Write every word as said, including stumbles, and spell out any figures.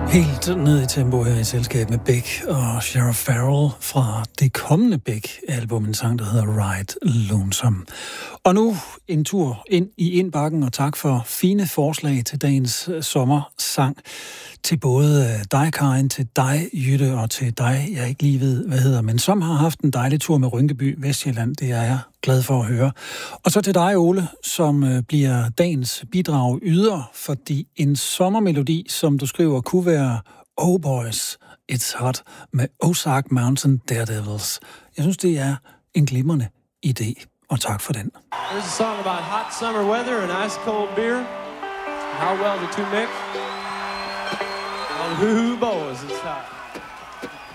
Helt ned i tempo her i selskab med Beck og Sheriff Farrell fra det kommende Beck-album, en sang, der hedder Ride Lonesome. Og nu en tur ind i indbakken, og tak for fine forslag til dagens sommersang. Til både dig, Karin, til dig, Jytte, og til dig, jeg ikke lige ved, hvad hedder, men som har haft en dejlig tur med Rynkeby, Vestjylland. Det er jeg glad for at høre. Og så til dig, Ole, som bliver dagens bidrag yder, fordi en sommermelodi, som du skriver, kunne være Oh Boys, It's Hot med Ozark Mountain Daredevils. Jeg synes, det er en glimrende idé, og tak for den. There's a song about hot summer weather and ice cold beer. How well the two mix. On Who Boys, it's hot.